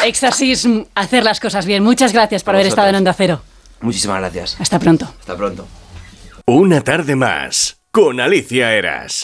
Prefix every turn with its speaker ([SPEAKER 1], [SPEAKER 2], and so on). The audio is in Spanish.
[SPEAKER 1] Exorcism, hacer las cosas bien. Muchas gracias por haber estado en Onda Cero.
[SPEAKER 2] Muchísimas gracias.
[SPEAKER 1] Hasta pronto.
[SPEAKER 2] Hasta pronto.
[SPEAKER 3] Una tarde más con Alicia Eras.